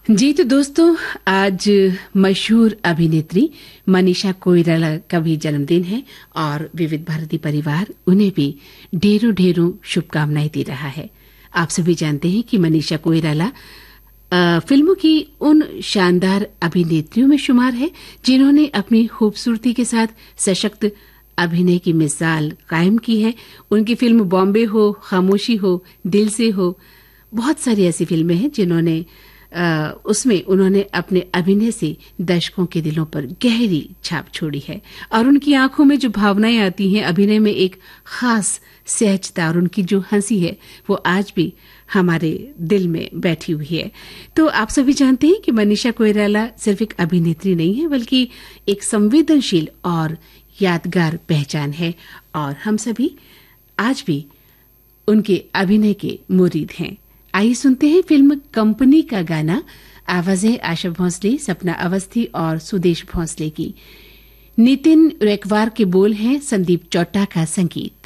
जी तो दोस्तों, आज मशहूर अभिनेत्री मनीषा कोइराला का भी जन्मदिन है और विविध भारती परिवार उन्हें भी ढेरों ढेरों शुभकामनाएं दे रहा है। आप सभी जानते हैं कि मनीषा कोइराला फिल्मों की उन शानदार अभिनेत्रियों में शुमार है जिन्होंने अपनी खूबसूरती के साथ सशक्त अभिनय की मिसाल कायम की है। उनकी फिल्म बॉम्बे हो, खामोशी हो, दिल से हो, बहुत सारी ऐसी फिल्में हैं जिन्होंने उसमें उन्होंने अपने अभिनय से दर्शकों के दिलों पर गहरी छाप छोड़ी है और उनकी आंखों में जो भावनाएं आती हैं, अभिनय में एक खास सहजता और उनकी जो हंसी है वो आज भी हमारे दिल में बैठी हुई है। तो आप सभी जानते हैं कि मनीषा कोइराला सिर्फ एक अभिनेत्री नहीं है बल्कि एक संवेदनशील और यादगार पहचान है और हम सभी आज भी उनके अभिनय के मुरीद हैं। आइए सुनते हैं फिल्म कंपनी का गाना। आवाजें आशा भोंसले, सपना अवस्थी और सुदेश भोंसले की। नितिन रेकवार के बोल हैं, संदीप चौट्टा का संगीत।